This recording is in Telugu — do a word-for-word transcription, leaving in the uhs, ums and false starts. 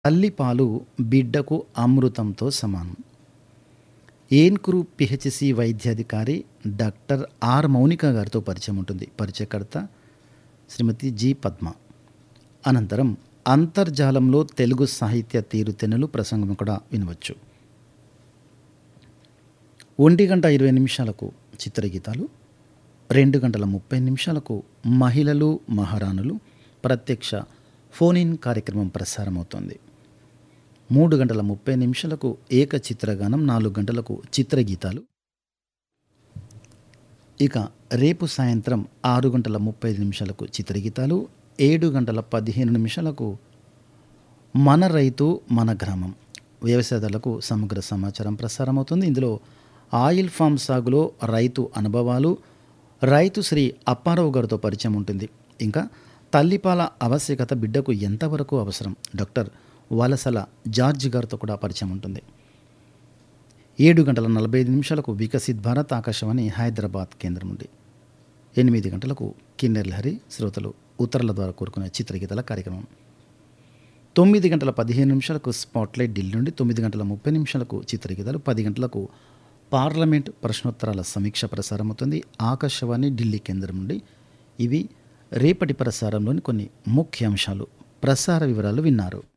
తల్లిపాలు బిడ్డకు అమృతంతో సమానం. ఏన్కురు పిహెచ్సి వైద్యాధికారి డాక్టర్ ఆర్ మౌనిక గారితో పరిచయం ఉంటుంది. పరిచయకర్త శ్రీమతి జి పద్మ. అనంతరం అంతర్జాలంలో తెలుగు సాహిత్య తీరుతెన్నులు ప్రసంగం కూడా వినవచ్చు. ఒంటి గంట ఇరవై నిమిషాలకు చిత్రగీతాలు, రెండు గంటల ముప్పై నిమిషాలకు మహిళలు మహారాణులు ప్రత్యక్ష ఫోన్ ఇన్ కార్యక్రమం ప్రసారమవుతోంది. మూడు గంటల ముప్పై నిమిషాలకు ఏక చిత్రగానం, నాలుగు గంటలకు చిత్రగీతాలు. ఇక రేపు సాయంత్రం ఆరు గంటల ముప్పై నిమిషాలకు చిత్రగీతాలు, ఏడు గంటల పదిహేను నిమిషాలకు మన రైతు మన గ్రామం వ్యవసాయదారులకు సమగ్ర సమాచారం ప్రసారమవుతుంది. ఇందులో ఆయిల్ ఫామ్ సాగులో రైతు అనుభవాలు, రైతు శ్రీ అప్పారావు గారితో పరిచయం ఉంటుంది. ఇంకా తల్లిపాల ఆవశ్యకత బిడ్డకు ఎంతవరకు అవసరం, డాక్టర్ వలసల జార్జ్ గారితో కూడా పరిచయం ఉంటుంది. ఏడు గంటల నలభై ఐదు నిమిషాలకు వికసిత్ భారత్ ఆకాశవాణి హైదరాబాద్ కేంద్రం నుండి, ఎనిమిది గంటలకు కిన్నెర్ లహరి శ్రోతలు ఉత్తరాల ద్వారా కోరుకునే చిత్రగీతాల కార్యక్రమం. తొమ్మిది గంటల పదిహేను నిమిషాలకు స్పాట్లైట్ ఢిల్లీ నుండి, తొమ్మిది గంటల ముప్పై నిమిషాలకు చిత్రగీతాలు, పది గంటలకు పార్లమెంట్ ప్రశ్నోత్తరాల సమీక్ష ప్రసారమవుతుంది ఆకాశవాణి ఢిల్లీ కేంద్రం నుండి. ఇవి రేపటి ప్రసారంలోని కొన్ని ముఖ్యాంశాలు. ప్రసార వివరాలు విన్నారు.